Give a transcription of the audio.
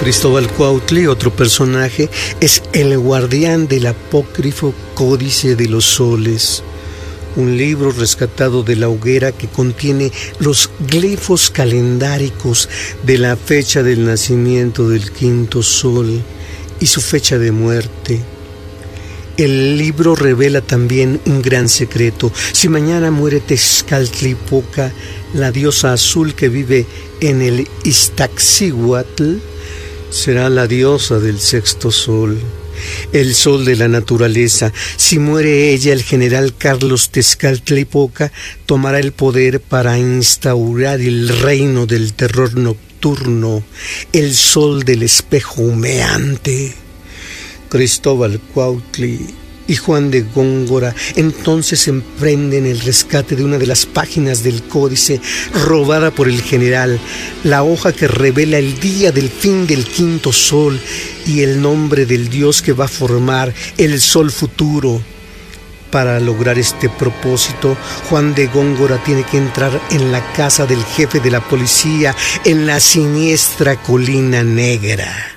Cristóbal Cuautli, otro personaje, es el guardián del apócrifo Códice de los Soles, un libro rescatado de la hoguera que contiene los glifos calendáricos de la fecha del nacimiento del quinto sol y su fecha de muerte. El libro revela también un gran secreto. Si mañana muere Tezcatlipoca, la diosa azul que vive en el Iztaccíhuatl, será la diosa del sexto sol, el sol de la naturaleza. Si muere ella, el general Carlos Tezcatlipoca tomará el poder para instaurar el reino del terror nocturno, el sol del espejo humeante. Cristóbal Cuautli y Juan de Góngora entonces emprenden el rescate de una de las páginas del códice robada por el general, la hoja que revela el día del fin del quinto sol y el nombre del dios que va a formar el sol futuro. Para lograr este propósito, Juan de Góngora tiene que entrar en la casa del jefe de la policía en la siniestra Colina Negra.